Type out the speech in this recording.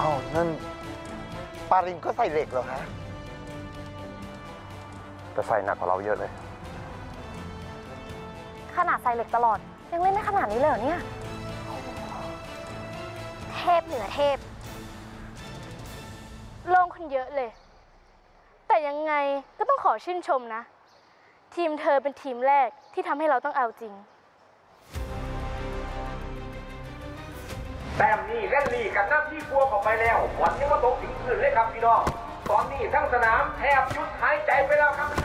าวนั่นปารินก็ใส่เหล็กเหรอฮะแต่ใส่หนักกว่าเราเยอะเลยขนาดใส่เหล็กตลอดยังเล่นได้ขนาดนี้เลยเหรอเนี่ยเทพเหนือเทพลงคนเยอะเลยแต่ยังไงก็ต้องขอชื่นชมนะทีมเธอเป็นทีมแรกที่ทำให้เราต้องเอาจริงแต้มนี้เล่นลีกับหน้าที่กลัวออกไปแล้ววันนี้ว่าตกถึงพื้นเลยครับพี่น้องตอนนี้ทั้งสนามแทบหยุดหายใจไปแล้วครับ